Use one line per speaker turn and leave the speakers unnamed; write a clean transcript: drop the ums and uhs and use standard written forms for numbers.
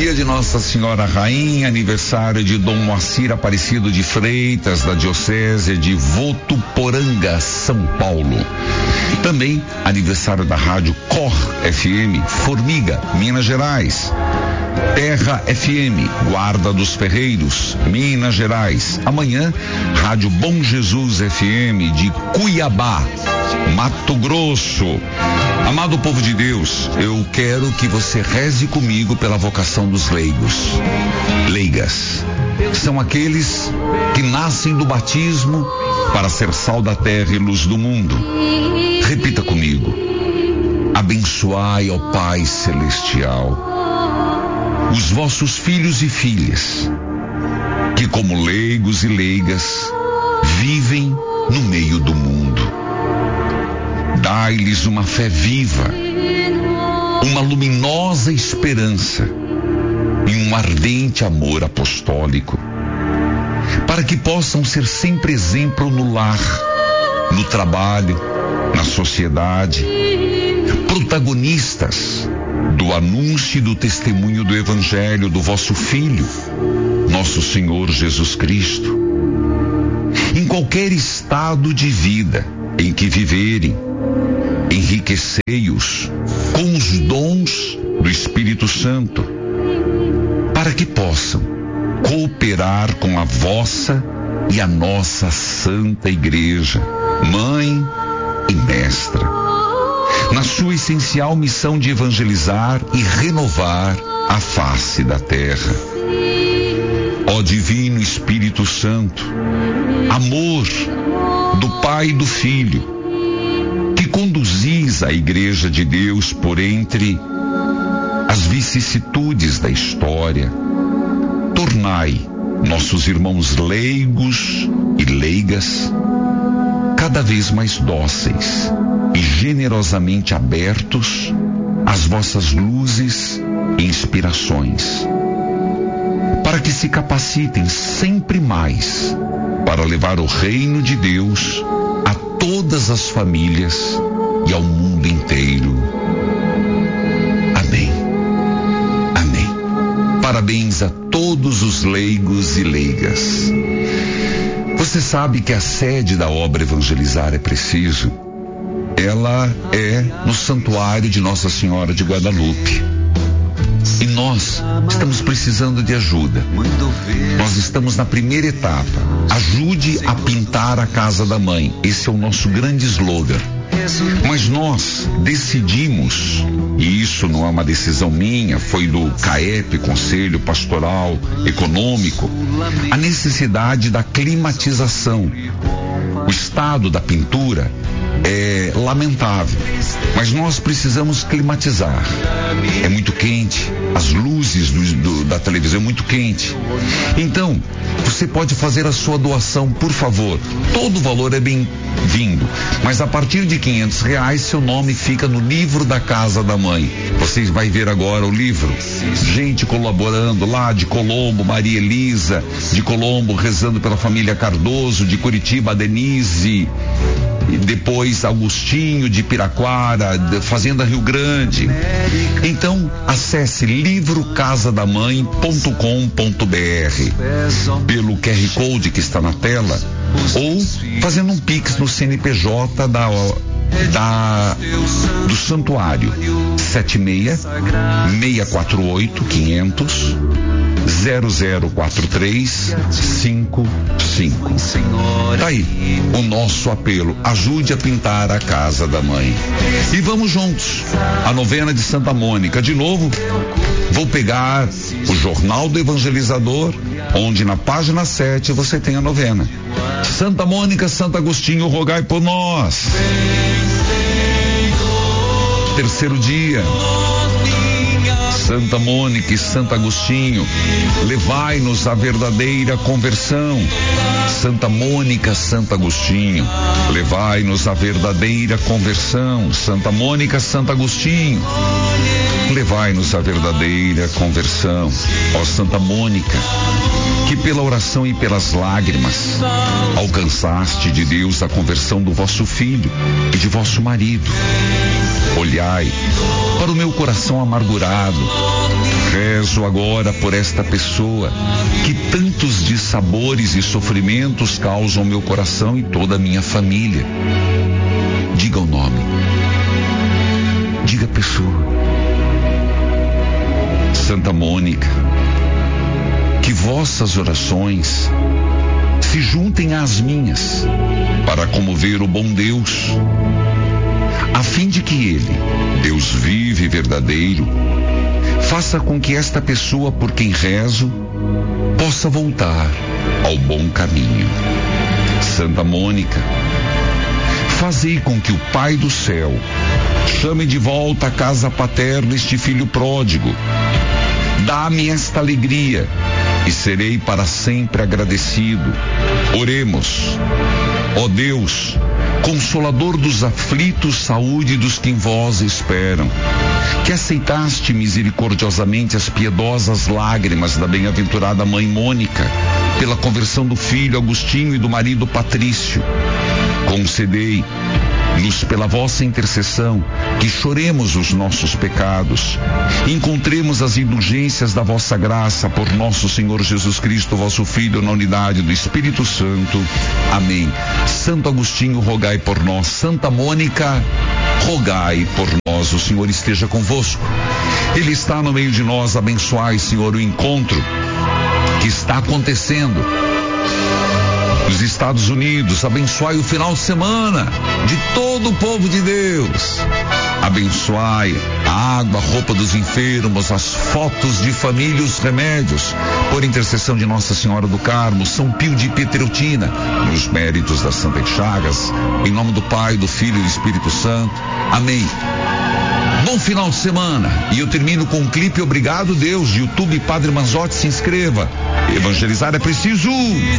dia de Nossa Senhora Rainha, aniversário de Dom Moacir Aparecido de Freitas, da Diocese de Votuporanga, São Paulo. Também aniversário da Rádio Cor FM, Formiga, Minas Gerais. Terra FM, Guarda dos Ferreiros, Minas Gerais. Amanhã, Rádio Bom Jesus FM de Cuiabá, Mato Grosso. Amado povo de Deus, eu quero que você reze comigo pela vocação dos leigos. Leigas são aqueles que nascem do batismo para ser sal da terra e luz do mundo. Repita comigo: abençoai, ó Pai Celestial, os vossos filhos e filhas, que como leigos e leigas vivem no meio do mundo. Dai-lhes uma fé viva, uma luminosa esperança e um ardente amor apostólico, para que possam ser sempre exemplo no lar, no trabalho, na sociedade, protagonistas do anúncio e do testemunho do Evangelho do vosso Filho, nosso Senhor Jesus Cristo. Em qualquer estado de vida em que viverem, enriquecei-os com os dons do Espírito Santo, para que possam cooperar com a vossa e a nossa Santa Igreja, Mãe e Mestra, na sua essencial missão de evangelizar e renovar a face da terra. Ó Divino Espírito Santo, amor do Pai e do Filho, que conduzis a Igreja de Deus por entre as vicissitudes da história, tornai nossos irmãos leigos e leigas cada vez mais dóceis e generosamente abertos às vossas luzes e inspirações, para que se capacitem sempre mais para levar o reino de Deus a todas as famílias e ao mundo inteiro. Amém. Amém. Parabéns a todos os leigos e leigas. Você sabe que a sede da obra Evangelizar é Preciso, ela é no Santuário de Nossa Senhora de Guadalupe. E nós estamos precisando de ajuda. Nós estamos na primeira etapa. Ajude a pintar a casa da mãe. Esse é o nosso grande slogan. Mas nós decidimos, e isso não é uma decisão minha, foi do CAEP, Conselho Pastoral Econômico, a necessidade da climatização. O estado da pintura é lamentável, mas nós precisamos climatizar. É muito quente, as luzes da televisão é muito quente. Então, você pode fazer a sua doação, por favor. Todo o valor é bem-vindo, mas a partir de R$500, seu nome fica no livro da Casa da Mãe. Vocês vão ver agora o livro. Gente colaborando lá de Colombo, Maria Elisa de Colombo, rezando pela família Cardoso, de Curitiba, Denise, e depois Augustinho de Piraquara, Fazenda Rio Grande. Então, acesse livrocasadamãe.com.br pelo QR Code que está na tela, ou fazendo um Pix no CNPJ do Santuário 76-648-500 004355. Tá aí o nosso apelo. Ajude a pintar a casa da mãe. E vamos juntos. A novena de Santa Mônica. De novo, vou pegar o Jornal do Evangelizador, onde na página 7 você tem a novena. Santa Mônica, Santo Agostinho, rogai por nós. Terceiro dia. Santa Mônica e Santo Agostinho, levai-nos à verdadeira conversão. Santa Mônica, Santo Agostinho, levai-nos à verdadeira conversão. Santa Mônica, Santo Agostinho, levai-nos à verdadeira conversão. Ó Santa Mônica, que pela oração e pelas lágrimas alcançaste de Deus a conversão do vosso filho e de vosso marido. Olhai para o meu coração amargurado Rezo agora por esta pessoa que tantos dissabores e sofrimentos causam ao meu coração e toda a minha família. Diga o nome. Diga a pessoa. Santa Mônica, que vossas orações se juntem às minhas para comover o bom Deus, a fim de que Ele, Deus vivo e verdadeiro, faça com que esta pessoa por quem rezo possa voltar ao bom caminho. Santa Mônica, fazei com que o Pai do céu chame de volta à casa paterna este filho pródigo. Dá-me esta alegria e serei para sempre agradecido. Oremos. Ó Deus, Consolador dos aflitos, saúde dos que em vós esperam, que aceitaste misericordiosamente as piedosas lágrimas da bem-aventurada mãe Mônica, pela conversão do filho Agostinho e do marido Patrício, concedei-nos pela vossa intercessão que choremos os nossos pecados, encontremos as indulgências da vossa graça por nosso Senhor Jesus Cristo, vosso Filho, na unidade do Espírito Santo. Amém. Santo Agostinho, rogai por nós. Santa Mônica, rogai por nós. O Senhor esteja convosco. Ele está no meio de nós. Abençoai, Senhor, o encontro que está acontecendo nos Estados Unidos. Abençoai o final de semana de todo o povo de Deus. Abençoai a água, a roupa dos enfermos, as fotos de família, os remédios, por intercessão de Nossa Senhora do Carmo, São Pio de Pietreutina, nos méritos das Santas Chagas, em nome do Pai, do Filho e do Espírito Santo. Amém. Bom final de semana. E eu termino com um clipe. Obrigado, Deus. YouTube Padre Manzotti, se inscreva. Evangelizar é preciso.